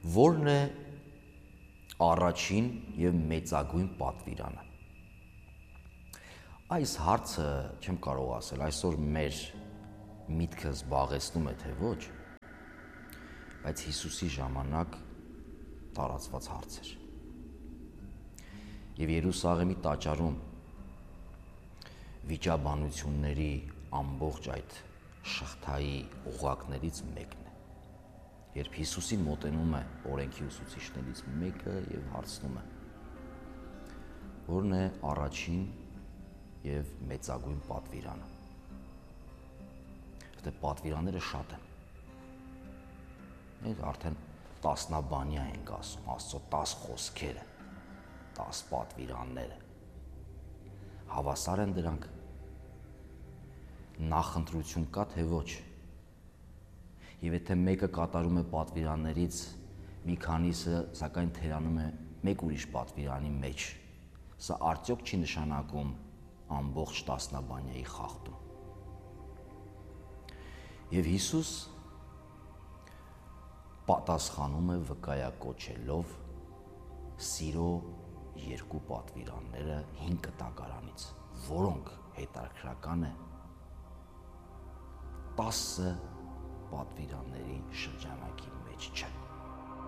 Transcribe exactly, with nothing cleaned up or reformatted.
Որն է առաջին եւ մեծագույն պատվիրանը։ Այս հարցը չեմ կարող ասել, այսօր մեր միտքը զբաղեցնում է թե ոչ, բայց Հիսուսի ժամանակ տարածված հարց էր։ Եվ Երուսաղեմի տաճարում վիճաբանությունների ամբողջ այդ շղթայի օղակներից մեկն է, երբ Հիսուսին մոտենում է օրենքի ուսուցիչներից մեկը եւ հարցնում է. որն է առաջին եւ մեծագույն պատվիրանը։ Դե պատվիրանները շատ են։ Մենք արդեն տասնաբանյա ենք ասում, Աստծո տաս խոսքերը, տաս պատվիրանները։ Հավասար են դրանք։ Նախընտրություն կա թե ոչ։ Եվ եթե մեկը կատարում է պատվիրաններից, մի քանիսը սակայն թերանում է մեկ ուրիշ պատվիրանի մեջ, սա արդյոք չի նշանակում ամբողջ տասնաբանյայի խախտում։ Եվ Հիսուս պատասխանում է վկայակոչելով սիրո երկու պատվիրանները հին կտակարանից, որոնք հետաքրքրական է տասը պատվիրանների շրջանակի մեջ չեն։